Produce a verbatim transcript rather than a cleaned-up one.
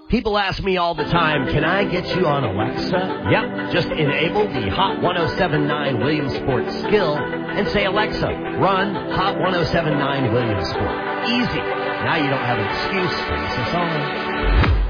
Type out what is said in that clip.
People ask me all the time, can I get you on Alexa? Yep, just enable the Hot ten seventy-nine Williamsport skill and say, Alexa, run Hot ten seventy-nine Williamsport. Easy. Now you don't have an excuse to miss a song.